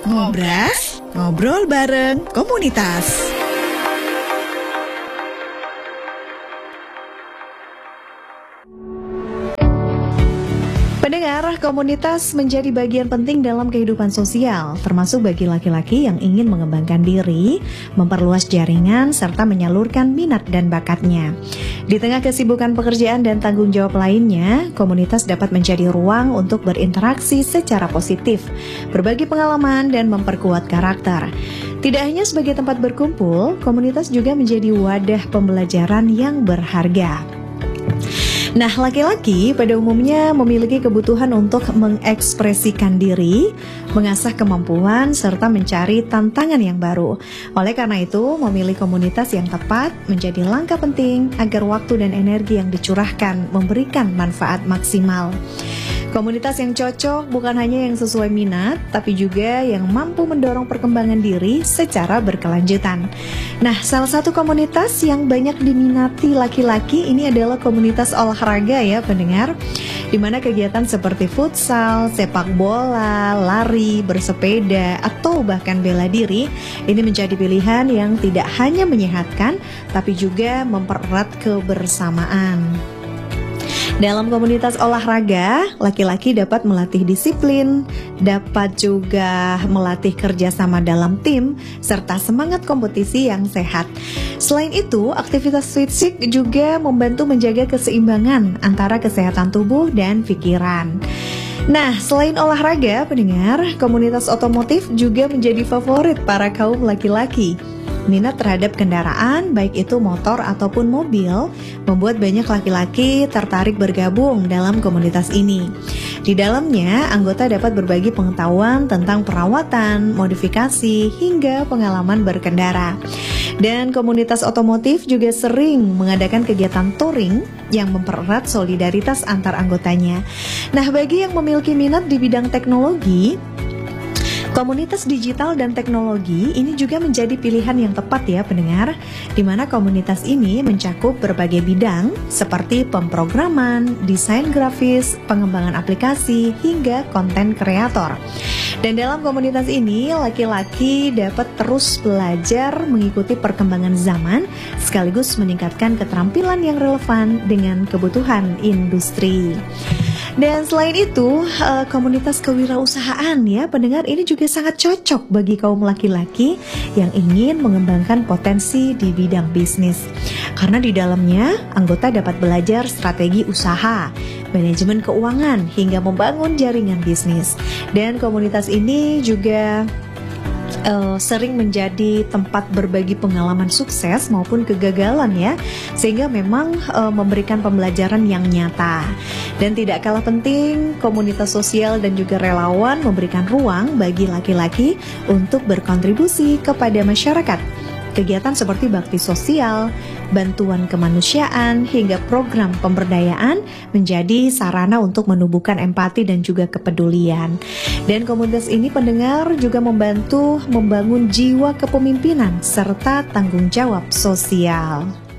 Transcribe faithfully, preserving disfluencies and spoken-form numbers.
Ngobras, ngobrol bareng komunitas. Pendengar, komunitas menjadi bagian penting dalam kehidupan sosial, termasuk bagi laki-laki yang ingin mengembangkan diri, memperluas jaringan, serta menyalurkan minat dan bakatnya. Di tengah kesibukan pekerjaan dan tanggung jawab lainnya, komunitas dapat menjadi ruang untuk berinteraksi secara positif, berbagi pengalaman, dan memperkuat karakter. Tidak hanya sebagai tempat berkumpul, komunitas juga menjadi wadah pembelajaran yang berharga. Nah, laki-laki pada umumnya memiliki kebutuhan untuk mengekspresikan diri, mengasah kemampuan, serta mencari tantangan yang baru. Oleh karena itu, memilih komunitas yang tepat menjadi langkah penting agar waktu dan energi yang dicurahkan memberikan manfaat maksimal. Komunitas yang cocok bukan hanya yang sesuai minat, tapi juga yang mampu mendorong perkembangan diri secara berkelanjutan. Nah, salah satu komunitas yang banyak diminati laki-laki ini adalah komunitas olahraga ya pendengar, di mana kegiatan seperti futsal, sepak bola, lari, bersepeda, atau bahkan bela diri ini menjadi pilihan yang tidak hanya menyehatkan, tapi juga mempererat kebersamaan. Dalam komunitas olahraga, laki-laki dapat melatih disiplin, dapat juga melatih kerjasama dalam tim, serta semangat kompetisi yang sehat. Selain itu, aktivitas fisik juga membantu menjaga keseimbangan antara kesehatan tubuh dan pikiran. Nah, selain olahraga, pendengar, komunitas otomotif juga menjadi favorit para kaum laki-laki. Minat terhadap kendaraan, baik itu motor ataupun mobil, membuat banyak laki-laki tertarik bergabung dalam komunitas ini. Di dalamnya, anggota dapat berbagi pengetahuan tentang perawatan, modifikasi, hingga pengalaman berkendara. Dan komunitas otomotif juga sering mengadakan kegiatan touring yang mempererat solidaritas antar anggotanya. Nah, bagi yang memiliki minat di bidang teknologi, komunitas digital dan teknologi ini juga menjadi pilihan yang tepat ya pendengar, di mana komunitas ini mencakup berbagai bidang seperti pemrograman, desain grafis, pengembangan aplikasi, hingga konten kreator. Dan dalam komunitas ini, laki-laki dapat terus belajar mengikuti perkembangan zaman, sekaligus meningkatkan keterampilan yang relevan dengan kebutuhan industri. Dan selain itu, komunitas kewirausahaan ya pendengar ini juga sangat cocok bagi kaum laki-laki yang ingin mengembangkan potensi di bidang bisnis. Karena di dalamnya, anggota dapat belajar strategi usaha, manajemen keuangan, hingga membangun jaringan bisnis. Dan komunitas ini juga Uh, sering menjadi tempat berbagi pengalaman sukses maupun kegagalan ya, sehingga memang uh, memberikan pembelajaran yang nyata. Dan tidak kalah penting, komunitas sosial dan juga relawan memberikan ruang bagi laki-laki untuk berkontribusi kepada masyarakat. Kegiatan seperti bakti sosial, bantuan kemanusiaan, hingga program pemberdayaan menjadi sarana untuk menumbuhkan empati dan juga kepedulian. Dan komunitas ini pendengar juga membantu membangun jiwa kepemimpinan serta tanggung jawab sosial.